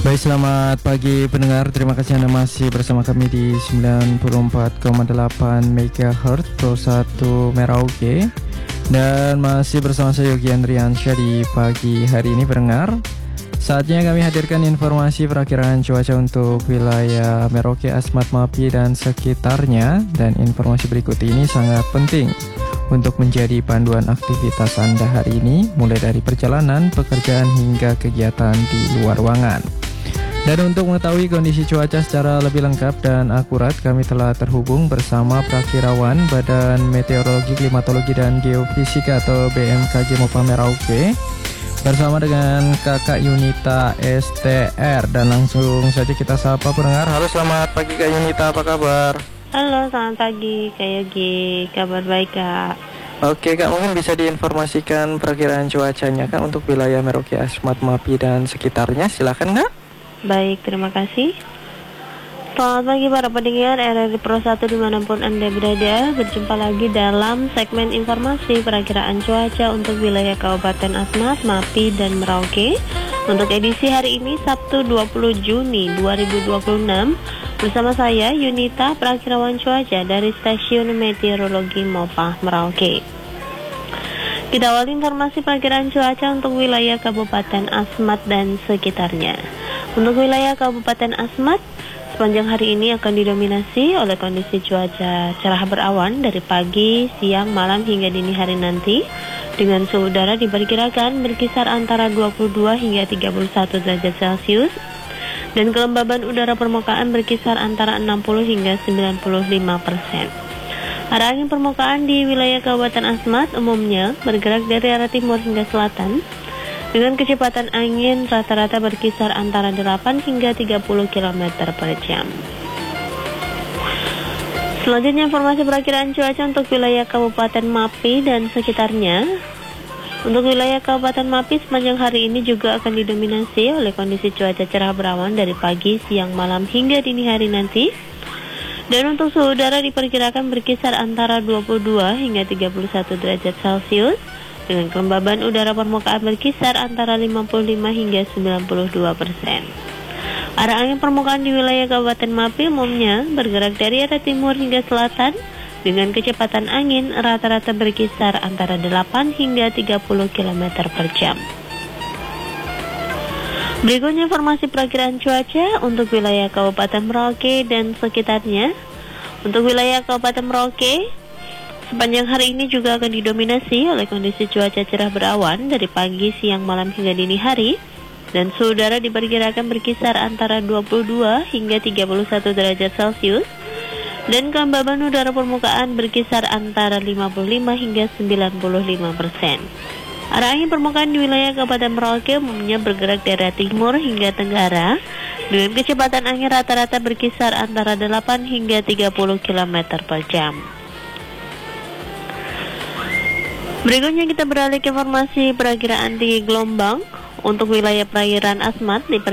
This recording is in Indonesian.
Baik, selamat pagi pendengar. Terima kasih Anda masih bersama kami di 94,8 MHz Pro 1 Merauke. Dan masih bersama saya Yogi Andriansyah di pagi hari ini pendengar. Saatnya kami hadirkan informasi perakiraan cuaca untuk wilayah Merauke, Asmat, Mapi, dan sekitarnya. Dan informasi berikut ini sangat penting untuk menjadi panduan aktivitas Anda hari ini, mulai dari perjalanan, pekerjaan, hingga kegiatan di luar ruangan. Dan untuk mengetahui kondisi cuaca secara lebih lengkap dan akurat, kami telah terhubung bersama Prakirawan Badan Meteorologi, Klimatologi, dan Geofisika atau BMKG Mopa Merauke, bersama dengan Kakak Yunita STR. Dan langsung saja kita sapa pendengar. Halo, selamat pagi Kak Yunita, apa kabar? Halo, selamat pagi Kak Yogi, kabar baik Kak. Oke Kak, mungkin bisa diinformasikan perakiraan cuacanya Kak untuk wilayah Merauke, Asmat, Mapi, dan sekitarnya, silakan Kak. Baik, terima kasih. Selamat pagi para pendengar RRI Pro 1 dimanapun Anda berada. Berjumpa lagi dalam segmen informasi perakiraan cuaca untuk wilayah Kabupaten Asmat, Mapi, dan Merauke. Untuk edisi hari ini Sabtu 20 Juni 2026 bersama saya Yunita, Prakirawan Cuaca dari Stasiun Meteorologi Mopa Merauke. Kita awali informasi perakiraan cuaca untuk wilayah Kabupaten Asmat dan sekitarnya. Untuk wilayah Kabupaten Asmat, sepanjang hari ini akan didominasi oleh kondisi cuaca cerah berawan dari pagi, siang, malam hingga dini hari nanti, dengan suhu udara diperkirakan berkisar antara 22 hingga 31 derajat Celcius, dan kelembaban udara permukaan berkisar antara 60 hingga 95%. Arah angin permukaan di wilayah Kabupaten Asmat umumnya bergerak dari arah timur hingga selatan, dengan kecepatan angin rata-rata berkisar antara 8 hingga 30 km per jam. Selanjutnya informasi perakiraan cuaca untuk wilayah Kabupaten Mapi dan sekitarnya. Untuk wilayah Kabupaten Mapi sepanjang hari ini juga akan didominasi oleh kondisi cuaca cerah berawan dari pagi, siang, malam hingga dini hari nanti. Dan untuk suhu udara diperkirakan berkisar antara 22 hingga 31 derajat Celcius, dengan kelembaban udara permukaan berkisar antara 55 hingga 92%. Arah angin permukaan di wilayah Kabupaten Mapi umumnya bergerak dari arah timur hingga selatan, dengan kecepatan angin rata-rata berkisar antara 8 hingga 30 km per jam. Berikutnya informasi perakiraan cuaca untuk wilayah Kabupaten Merauke dan sekitarnya. Untuk wilayah Kabupaten Merauke, sepanjang hari ini juga akan didominasi oleh kondisi cuaca cerah berawan dari pagi, siang, malam hingga dini hari, dan suhu udara diperkirakan berkisar antara 22 hingga 31 derajat Celcius, dan kelembaban udara permukaan berkisar antara 55 hingga 95%. Arah angin permukaan di wilayah Kabupaten Merauke umumnya bergerak dari timur hingga tenggara, dengan kecepatan angin rata-rata berkisar antara 8 hingga 30 km per jam. Berikutnya kita beralih ke informasi perakiraan tinggi gelombang untuk wilayah perairan Asmat.